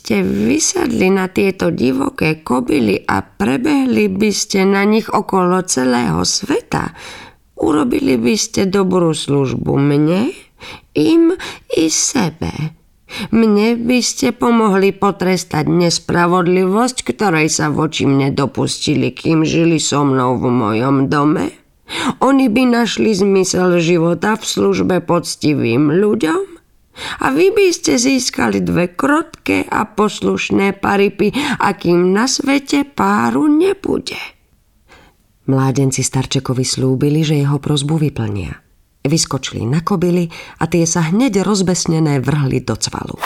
ste vysadli na tieto divoké kobily a prebehli by ste na nich okolo celého sveta, urobili by ste dobrú službu mne, im i sebe. Mne by ste pomohli potrestať nespravodlivosť, ktorej sa voči mne dopustili, kým žili so mnou v mojom dome. Oni by našli zmysel života v službe poctivým ľuďom a vy by ste získali 2 krotké a poslušné paripy, akým na svete páru nebude. Mládenci starčekovi slúbili, že jeho prosbu vyplnia. Vyskočili na kobily a tie sa hneď rozbesnené vrhli do cvalu.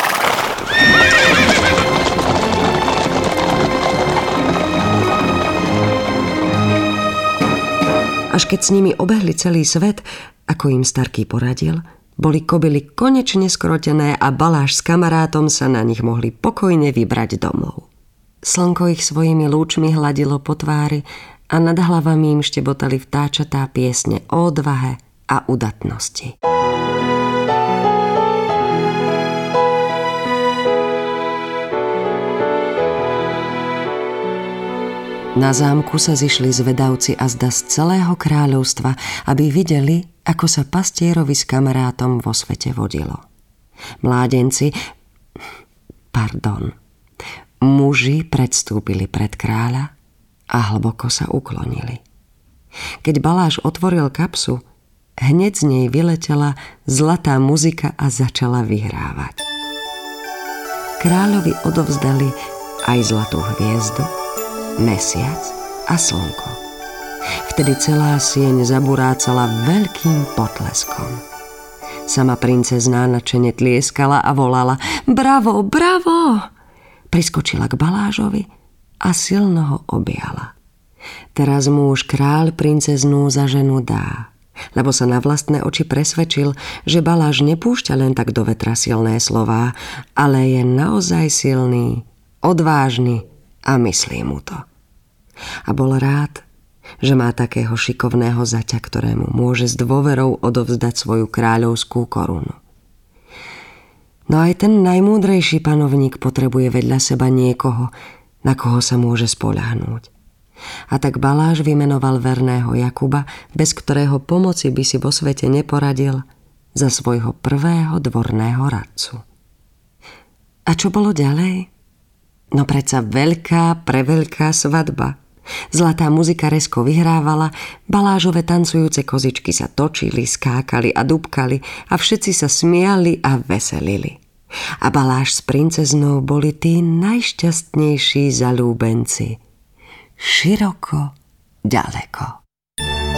Až keď s nimi obehli celý svet, ako im starký poradil, boli kobily konečne skrotené a Baláž s kamarátom sa na nich mohli pokojne vybrať domov. Slnko ich svojimi lúčmi hladilo po tvári a nad hlavami im štebotali vtáčatá piesne o odvahe a udatnosti. Na zámku sa zišli zvedavci azda z celého kráľovstva, aby videli, ako sa pastierovi s kamarátom vo svete vodilo. Muži predstúpili pred kráľa a hlboko sa uklonili. Keď Baláž otvoril kapsu, hneď z nej vyletela zlatá muzika a začala vyhrávať. Kráľovi odovzdali aj zlatú hviezdu, mesiac a slnko. Vtedy celá sieň zaburácala veľkým potleskom. Sama princezná nadšene tlieskala a volala: Bravo, bravo! Priskočila k Balážovi a silno ho objala. Teraz muž kráľ princeznú za ženu dá, lebo sa na vlastné oči presvedčil, že Baláž nepúšťa len tak do vetra silné slová, ale je naozaj silný, odvážny a myslí mu to. A bol rád, že má takého šikovného zaťa, ktorému môže s dôverou odovzdať svoju kráľovskú korunu. No aj ten najmúdrejší panovník potrebuje vedľa seba niekoho, na koho sa môže spoľahnúť. A tak Baláž vymenoval verného Jakuba, bez ktorého pomoci by si vo svete neporadil, za svojho prvého dvorného radcu. A čo bolo ďalej? No predsa veľká, preveľká svadba. Zlatá muzika rezko vyhrávala, Balážove tancujúce kozičky sa točili, skákali a dúbkali a všetci sa smiali a veselili. A Baláž s princeznou boli tí najšťastnejší zalúbenci. Široko, ďaleko.